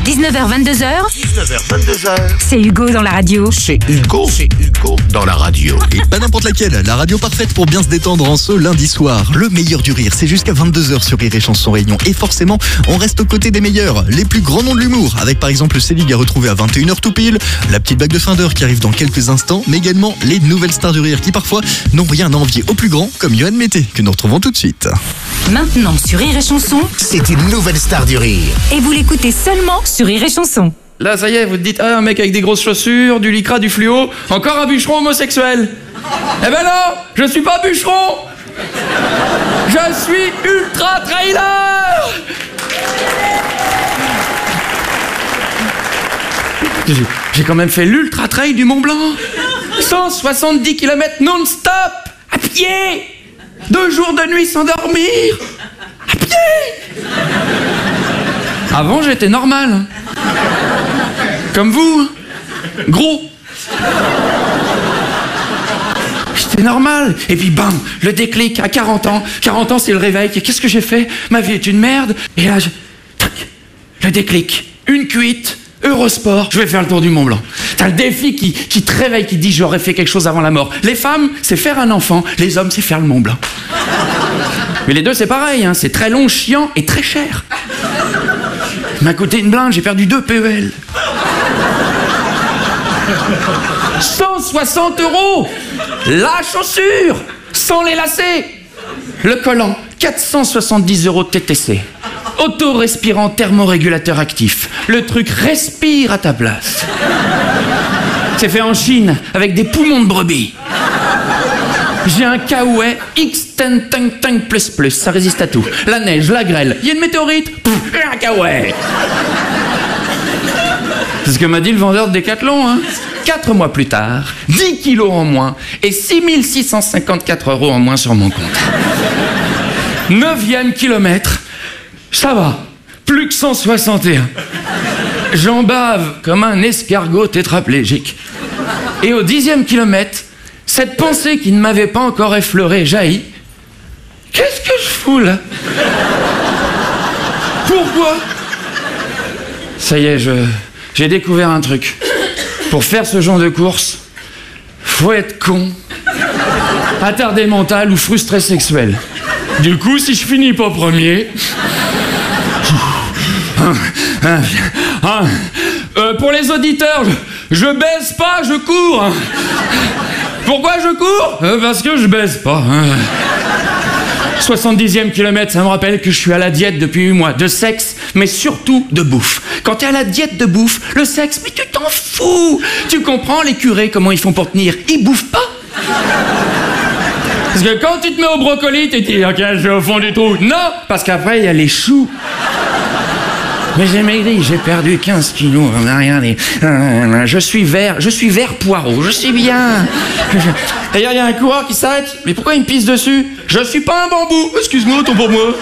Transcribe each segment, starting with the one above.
19h22h. 19h22h. C'est Hugo dans la radio. C'est Hugo dans la radio. Et pas n'importe laquelle, la radio parfaite pour bien se détendre en ce lundi soir. Le meilleur du rire, c'est jusqu'à 22h sur Rire et Chanson Réunion. Et forcément, on reste aux côtés des meilleurs, les plus grands noms de l'humour. Avec par exemple Céline à retrouver à 21h tout pile, la petite blague de fin d'heure qui arrive dans quelques instants, mais également les nouvelles stars du rire qui parfois n'ont rien à envier aux plus grands, comme Yoann Mété, que nous retrouvons tout de suite. Maintenant sur Rire et Chanson. C'est une nouvelle star du rire. Et vous l'écoutez seulement sur Rire et Chanson. Là, ça y est, vous te dites, un mec avec des grosses chaussures, du lycra, du fluo, encore un bûcheron homosexuel. Eh ben non, je suis pas bûcheron. Je suis ultra trailer. J'ai quand même fait l'ultra trail du Mont Blanc. 170 km non-stop, à pied. 2 jours de nuit sans dormir, à pied. Avant, j'étais normal. Comme vous, gros. J'étais normal. Et puis bam, le déclic à 40 ans. 40 ans, c'est le réveil. Qu'est-ce que j'ai fait? Ma vie est une merde. Et là, le déclic. Une cuite, Eurosport. Je vais faire le tour du Mont Blanc. T'as le défi qui te réveille, qui dit j'aurais fait quelque chose avant la mort. Les femmes, c'est faire un enfant. Les hommes, c'est faire le Mont Blanc. Mais les deux, c'est pareil. Hein. C'est très long, chiant et très cher. Il m'a coûté une blinde, j'ai perdu 2 PEL. 160 €. La chaussure, sans les lacets. Le collant, 470 € de TTC. Auto-respirant thermorégulateur actif. Le truc respire à ta place. C'est fait en Chine, avec des poumons de brebis. J'ai un Kawaii X10 Tank Tank Plus, ça résiste à tout. La neige, la grêle, il y a une météorite, un Kawaii. C'est ce que m'a dit le vendeur de Décathlon, hein. 4 mois plus tard, 10 kilos en moins et 6654 € en moins sur mon compte. 9e kilomètre, ça va, plus que 161. J'en bave comme un escargot tétraplégique. Et au 10e kilomètre, cette pensée qui ne m'avait pas encore effleuré jaillit. Qu'est-ce que je fous là? Pourquoi? Ça y est, j'ai découvert un truc. Pour faire ce genre de course, faut être con, attardé mental ou frustré sexuel. Du coup, si je finis pas premier... pour les auditeurs, je baise pas, je cours. Pourquoi je cours? Parce que je baise pas. 70e kilomètre, ça me rappelle que je suis à la diète depuis 8 mois. De sexe, mais surtout de bouffe. Quand t'es à la diète de bouffe, le sexe, mais tu t'en fous. Tu comprends les curés, comment ils font pour tenir? Ils bouffent pas. Parce que quand tu te mets au brocoli, tu te dis, ok, je vais au fond du trou. Non, parce qu'après, il y a les choux. Mais j'ai maigri, j'ai perdu 15 kilos. Regardez. Je suis vert poireau, je sais bien. Et il y a un coureur qui s'arrête. Mais pourquoi il me pisse dessus? Je suis pas un bambou. Excuse-moi, autant pour moi.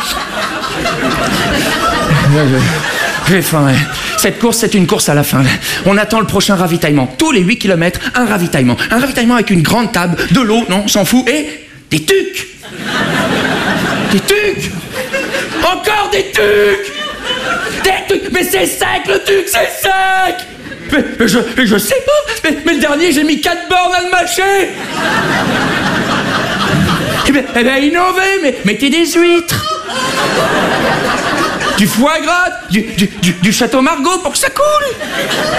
J'ai faim. Cette course, c'est une course à la fin. On attend le prochain ravitaillement. Tous les 8 km, un ravitaillement. Un ravitaillement avec une grande table, de l'eau, non, on s'en fout, et des tucs. Des tucs. Encore des tucs. Mais c'est sec le truc, c'est sec. Mais je sais pas. Mais le dernier, j'ai mis 4 bornes à le mâcher. Eh ben innovez, mais mettez des huîtres. Du foie gras, du château Margaux pour que ça coule.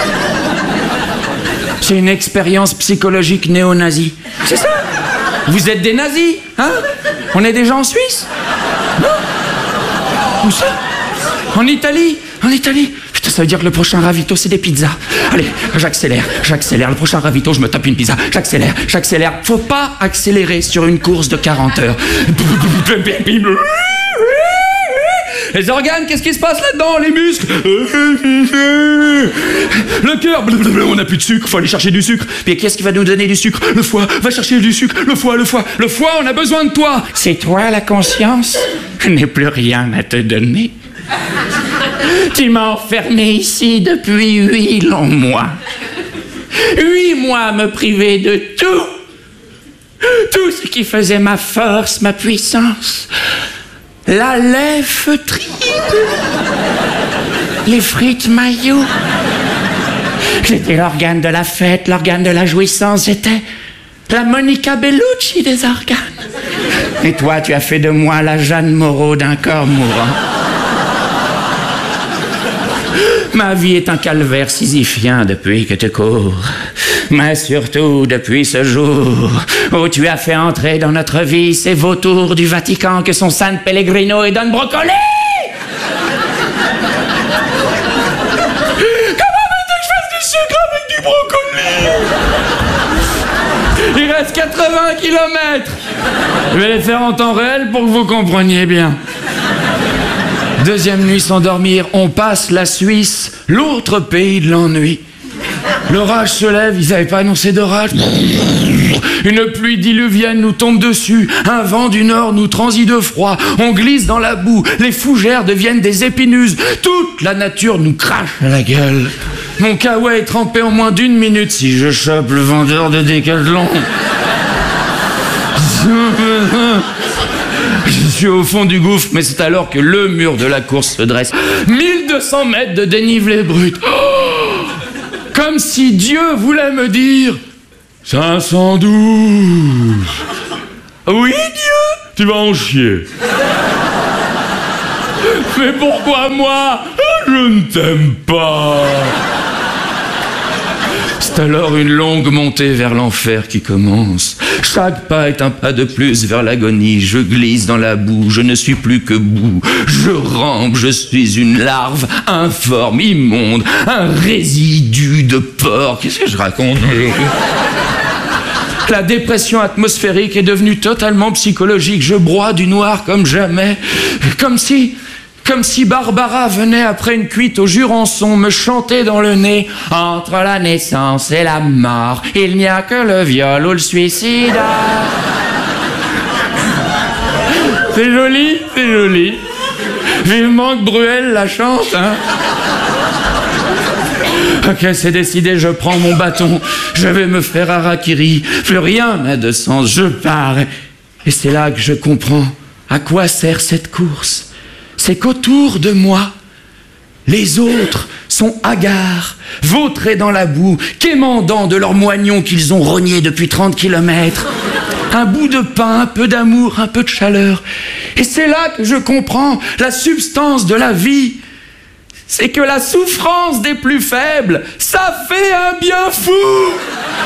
C'est une expérience psychologique néo-nazie. C'est ça. Vous êtes des nazis, hein? On est déjà en Suisse? Non? Où ça? En Italie? En Italie? Putain, ça veut dire que le prochain ravito, c'est des pizzas. Allez, j'accélère. Le prochain ravito, je me tape une pizza. J'accélère. Faut pas accélérer sur une course de 40 heures. Les organes, qu'est-ce qui se passe là-dedans? Les muscles? Le cœur? On n'a plus de sucre, faut aller chercher du sucre. Puis qu'est-ce qui va nous donner du sucre? Le foie, va chercher du sucre. Le foie, on a besoin de toi. C'est toi la conscience? Je n'ai plus rien à te donner. Tu m'as enfermé ici depuis 8 longs mois. 8 mois à me priver de tout. Tout ce qui faisait ma force, ma puissance. La lèvre triple. Les frites maillots. J'étais l'organe de la fête, l'organe de la jouissance. J'étais la Monica Bellucci des organes. Et toi, tu as fait de moi la Jeanne Moreau d'un corps mourant. Ma vie est un calvaire sisyphien depuis que tu cours. Mais surtout depuis ce jour où tu as fait entrer dans notre vie ces vautours du Vatican que sont San Pellegrino et Don Brocoli. Comment veux-tu que je fasse du sucre avec du brocoli? Il reste 80 km. Je vais les faire en temps réel pour que vous compreniez bien. Deuxième nuit sans dormir, on passe la Suisse, l'autre pays de l'ennui. L'orage se lève, ils n'avaient pas annoncé d'orage. Une pluie diluvienne nous tombe dessus, un vent du nord nous transit de froid, on glisse dans la boue, les fougères deviennent des épineuses, toute la nature nous crache à la gueule. Mon kawaii est trempé en moins d'1 minute si je chope le vendeur de Décathlon. Je suis au fond du gouffre, mais c'est alors que le mur de la course se dresse. 1200 mètres de dénivelé brut. Oh, comme si Dieu voulait me dire 512. Oui, Dieu, tu vas en chier. Mais pourquoi moi? Je ne t'aime pas. C'est alors une longue montée vers l'enfer qui commence. Chaque pas est un pas de plus vers l'agonie. Je glisse dans la boue, je ne suis plus que boue. Je rampe, je suis une larve informe, immonde, un résidu de porc. Qu'est-ce que je raconte? La dépression atmosphérique est devenue totalement psychologique. Je broie du noir comme jamais. Comme si Barbara venait après une cuite au Jurançon me chanter dans le nez. Entre la naissance et la mort, il n'y a que le viol ou le suicide. C'est joli, c'est joli. Vivement que Bruel la chante, hein. Ok, c'est décidé, je prends mon bâton, je vais me faire harakiri. Plus rien n'a de sens, je pars. Et c'est là que je comprends à quoi sert cette course. C'est qu'autour de moi, les autres sont hagards, vautrés dans la boue, quémandant de leurs moignons qu'ils ont rognés depuis 30 kilomètres. Un bout de pain, un peu d'amour, un peu de chaleur. Et c'est là que je comprends la substance de la vie. C'est que la souffrance des plus faibles, ça fait un bien fou.